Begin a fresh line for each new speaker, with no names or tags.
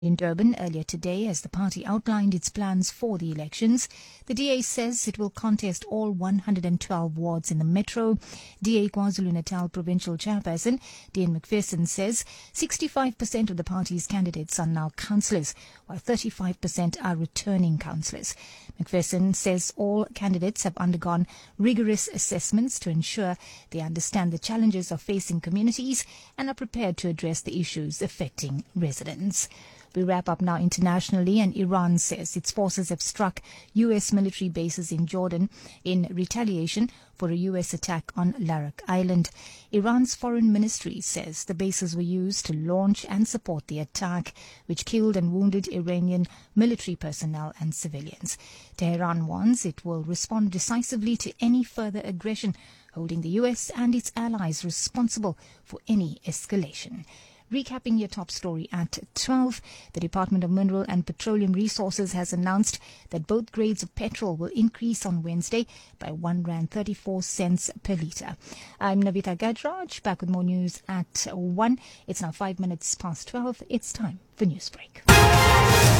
In Durban earlier today, as the party outlined its plans for the elections, the DA says it will contest all 112 wards in the metro. DA KwaZulu-Natal provincial chairperson Dean McPherson says 65% of the party's candidates are now councillors, while 35% are returning councillors. McPherson says all candidates have undergone rigorous assessments to ensure they understand the challenges of facing communities and are prepared to address the issues affecting residents. We wrap up now internationally, and Iran says its forces have struck U.S. military bases in Jordan in retaliation for a U.S. attack on Larak Island. Iran's foreign ministry says the bases were used to launch and support the attack, which killed and wounded Iranian military personnel and civilians. Tehran warns it will respond decisively to any further aggression, holding the U.S. and its allies responsible for any escalation. Recapping your top story at 12, the Department of Mineral and Petroleum Resources has announced that both grades of petrol will increase on Wednesday by R1.34 per litre. I'm Navita Gajraj, back with more news at 1. It's now 5 minutes past 12. It's time for Newsbreak.